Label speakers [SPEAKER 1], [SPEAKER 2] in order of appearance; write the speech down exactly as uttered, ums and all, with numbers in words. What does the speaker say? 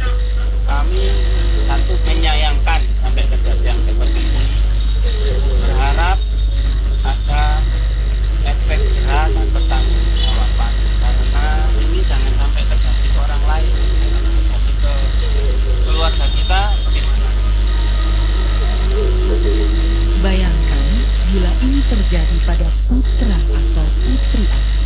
[SPEAKER 1] Kami satu menyayangkan sampai kejadian seperti ini, berharap ada efek jerah dan pertanggungjawaban, karena ini jangan sampai terjadi ke orang lain, jangan terjadi ke keluarga kita. Bagaimana?
[SPEAKER 2] Bayangkan bila ini terjadi pada putra atau putri Anda.